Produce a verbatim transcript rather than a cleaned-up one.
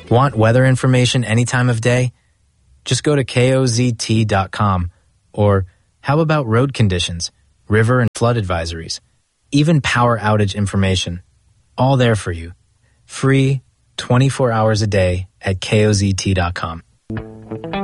Want weather information any time of day? Just go to K O Z T dot com. Or how about road conditions, river and flood advisories, even power outage information? All there for you. Free, twenty-four hours a day at K O Z T dot com.